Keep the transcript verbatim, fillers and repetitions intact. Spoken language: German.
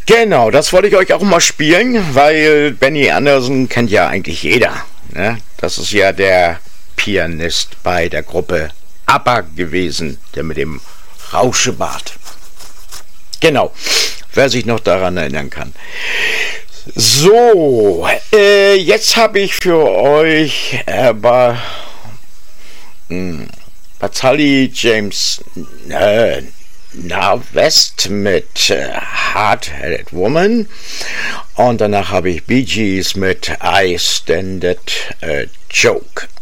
Genau, das wollte ich euch auch mal spielen, weil Benny Andersson kennt ja eigentlich jeder. Ne? Das ist ja der Pianist bei der Gruppe ABBA gewesen, der mit dem Rauschebart. Genau, wer sich noch daran erinnern kann. So, äh, jetzt habe ich für euch äh, bei, mh, Batali James äh, Navest mit äh, Hard-Headed Woman und danach habe ich Bee Gees mit I Stand It a Joke.